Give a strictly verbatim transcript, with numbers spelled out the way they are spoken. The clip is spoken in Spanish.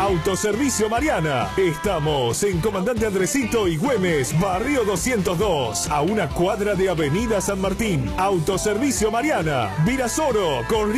Autoservicio Mariana. Estamos en Comandante Andresito y Güemes, Barrio doscientos dos, a una cuadra de Avenida San Martín. Autoservicio Mariana. Virasoro, con